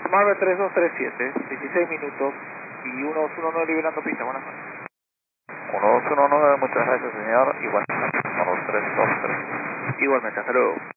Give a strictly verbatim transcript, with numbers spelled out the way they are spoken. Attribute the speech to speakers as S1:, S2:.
S1: Marvel tres dos tres siete, dieciséis minutos y uno dos uno nueve liberando pista, buenas noches.
S2: uno dos uno nueve, muchas gracias señor, igual, uno tres dos tres.
S1: Igualmente, hasta luego.